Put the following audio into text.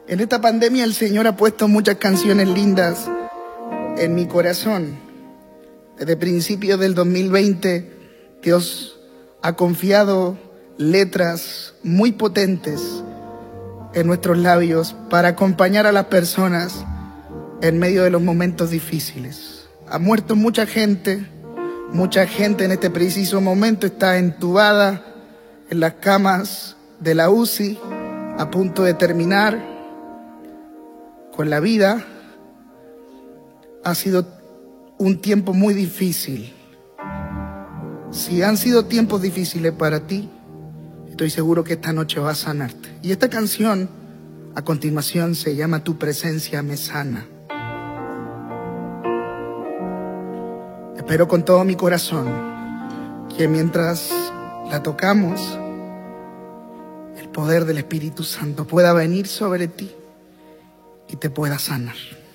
En esta pandemia el Señor ha puesto muchas canciones lindas en mi corazón. Desde principios del 2020, Dios ha confiado letras muy potentes en nuestros labios para acompañar a las personas en medio de los momentos difíciles. Ha muerto mucha gente en este preciso momento está entubada en las camas de la UCI, a punto de terminar con la vida. Ha sido un tiempo muy difícil. Si han sido tiempos difíciles para ti, estoy seguro que esta noche va a sanarte. Y esta canción, a continuación, se llama Tu presencia me sana. Espero con todo mi corazón que mientras la tocamos, el poder del Espíritu Santo pueda venir sobre ti y te pueda sanar.